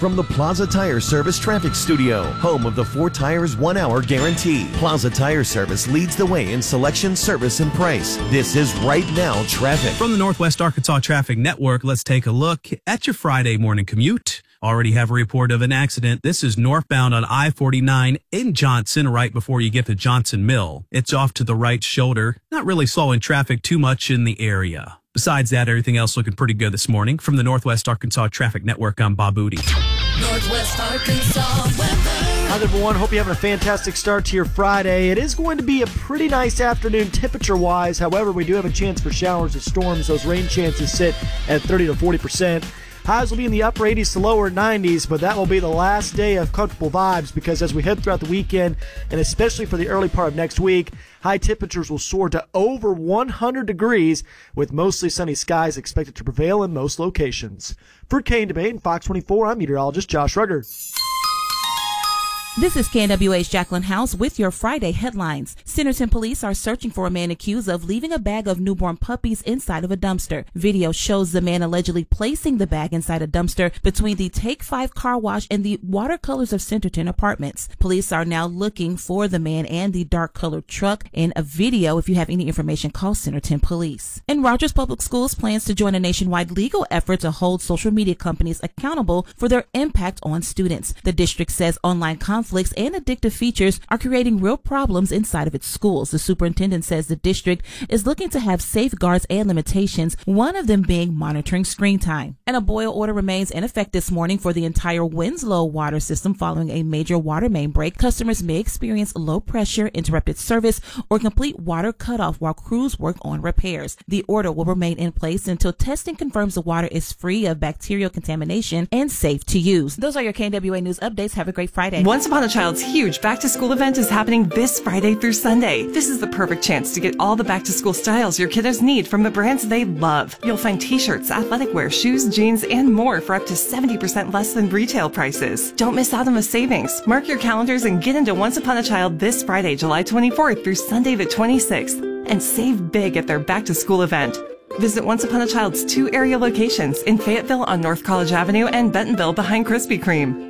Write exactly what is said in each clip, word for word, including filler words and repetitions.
from the Plaza Tire Service Traffic Studio, home of the four tires, one hour guarantee. Plaza Tire Service leads the way in selection, service, and price. This is Right Now Traffic. From the Northwest Arkansas Traffic Network, let's take a look at your Friday morning commute. Already have a report of an accident. This is northbound on I forty-nine in Johnson, right before you get to Johnson Mill. It's off to the right shoulder. Not really slowing traffic too much in the area. Besides that, everything else looking pretty good this morning. From the Northwest Arkansas Traffic Network, I'm Bob Booty. Northwest Arkansas weather. Hi, everyone. Hope you're having a fantastic start to your Friday. It is going to be a pretty nice afternoon temperature-wise. However, we do have a chance for showers or storms. Those rain chances sit at thirty to forty percent. Highs will be in the upper eighties to lower nineties, but that will be the last day of comfortable vibes because as we head throughout the weekend, and especially for the early part of next week, high temperatures will soar to over one hundred degrees with mostly sunny skies expected to prevail in most locations. For K and W and Fox twenty-four, I'm meteorologist Josh Rugger. This is K N W A's Jacqueline House with your Friday headlines. Centerton police are searching for a man accused of leaving a bag of newborn puppies inside of a dumpster. Video shows the man allegedly placing the bag inside a dumpster between the Take Five car wash and the Watercolors of Centerton apartments. Police are now looking for the man and the dark-colored truck. In a video, if you have any information, call Centerton Police. And Rogers Public Schools plans to join a nationwide legal effort to hold social media companies accountable for their impact on students. The district says online conflicts Conflicts and addictive features are creating real problems inside of its schools. The superintendent says the district is looking to have safeguards and limitations, one of them being monitoring screen time. And a boil order remains in effect this morning for the entire Winslow water system following a major water main break. Customers may experience low pressure, interrupted service, or complete water cutoff while crews work on repairs. The order will remain in place until testing confirms the water is free of bacterial contamination and safe to use. Those are your K N W A News updates. Have a great Friday. Once upon a Child's huge back-to-school event is happening this Friday through Sunday. This is the perfect chance to get all the back-to-school styles your kiddos need from the brands they love. You'll find t-shirts, athletic wear, shoes, jeans, and more for up to seventy percent less than retail prices. Don't miss out on the savings. Mark your calendars and get into Once Upon a Child this Friday, July twenty-fourth through Sunday the twenty-sixth, and save big at their back-to-school event. Visit Once Upon a Child's two area locations in Fayetteville on North College Avenue and Bentonville behind Krispy Kreme.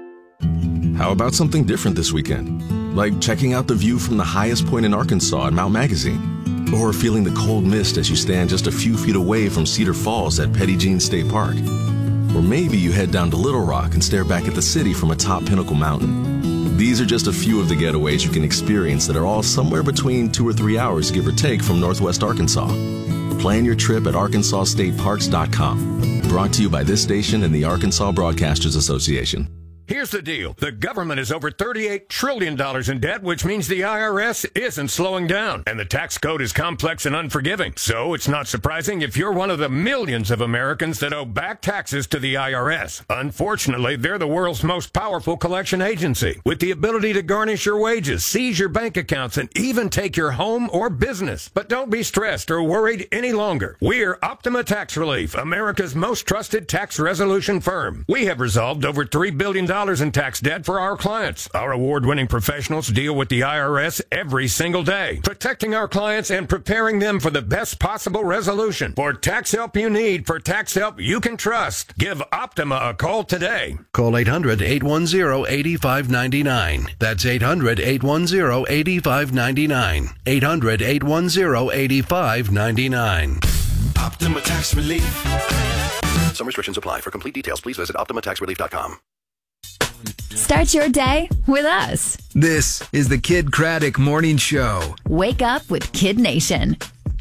How about something different this weekend? Like checking out the view from the highest point in Arkansas at Mount Magazine. Or feeling the cold mist as you stand just a few feet away from Cedar Falls at Petty Jean State Park. Or maybe you head down to Little Rock and stare back at the city from atop Pinnacle Mountain. These are just a few of the getaways you can experience that are all somewhere between two or three hours, give or take, from Northwest Arkansas. Plan your trip at arkansas state parks dot com. Brought to you by this station and the Arkansas Broadcasters Association. Here's the deal. The government is over thirty-eight trillion dollars in debt, which means the I R S isn't slowing down. And the tax code is complex and unforgiving. So it's not surprising if you're one of the millions of Americans that owe back taxes to the I R S. Unfortunately, they're the world's most powerful collection agency, with the ability to garnish your wages, seize your bank accounts, and even take your home or business. But don't be stressed or worried any longer. We're Optima Tax Relief, America's most trusted tax resolution firm. We have resolved over three billion dollars in tax debt for our clients. Our award-winning professionals deal with the I R S every single day, protecting our clients and preparing them for the best possible resolution. For tax help you need, for tax help you can trust, give Optima a call today. Call eight hundred, eight one zero, eight five nine nine. That's eight hundred, eight one zero, eight five nine nine. eight hundred, eight one zero, eight five nine nine. Optima Tax Relief. Some restrictions apply. For complete details, please visit optima tax relief dot com. Start your day with us. This is the Kid Craddock Morning Show. Wake up with Kid Nation.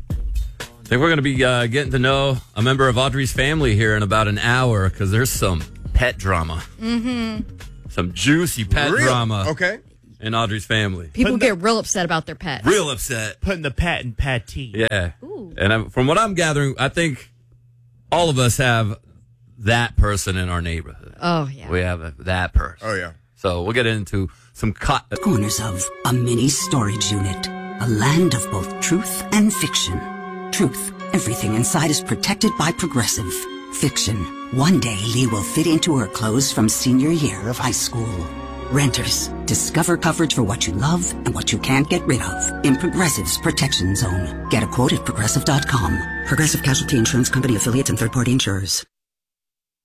I think we're going to be uh, getting to know a member of Audrey's family here in about an hour because there's some pet drama. Mm-hmm. Some juicy pet Real? drama. Okay. In Audrey's family. People Putting get the, real upset about their pets. Real upset. Putting the pet in patty. Yeah. Ooh. And I'm, from what I'm gathering, I think all of us have that person in our neighborhood. Oh, yeah. We have a, that person. Oh, yeah. So we'll get into some... Co- Corners of a mini storage unit. A land of both truth and fiction. Truth. Everything inside is protected by Progressive. Fiction. One day Lee will fit into her clothes from senior year of high school. Renters. Discover coverage for what you love and what you can't get rid of in Progressive's Protection Zone. Get a quote at progressive dot com. Progressive Casualty Insurance Company affiliates and third-party insurers.